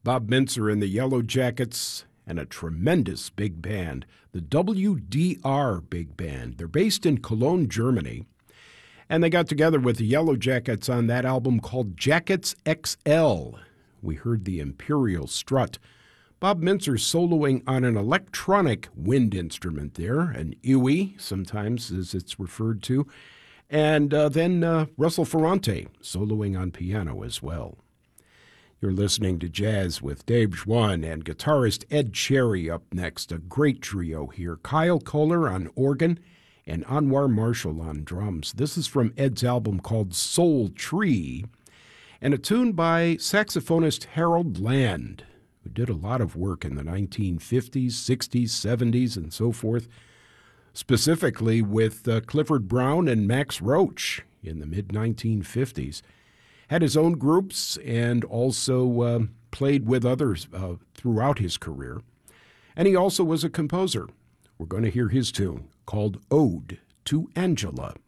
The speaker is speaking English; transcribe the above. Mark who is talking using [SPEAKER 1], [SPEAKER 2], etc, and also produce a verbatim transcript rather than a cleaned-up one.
[SPEAKER 1] Bob Mintzer and the Yellow Jackets, and a tremendous big band, the W D R Big Band. They're based in Cologne, Germany, and they got together with the Yellow Jackets on that album called Jackets X L. We heard the Imperial Strut. Bob Mintzer soloing on an electronic wind instrument there, an E W I, sometimes as it's referred to, and uh, then uh, Russell Ferrante soloing on piano as well. You're listening to Jazz with Dave Schwann and guitarist Ed Cherry up next, a great trio here. Kyle Kohler on organ and Anwar Marshall on drums. This is from Ed's album called Soul Tree, and a tune by saxophonist Harold Land, who did a lot of work in the nineteen fifties, sixties, seventies, and so forth, specifically with uh, Clifford Brown and Max Roach in the mid nineteen fifties. Had his own groups and also uh, played with others uh, throughout his career. And he also was a composer. We're going to hear his tune called Ode to Angela.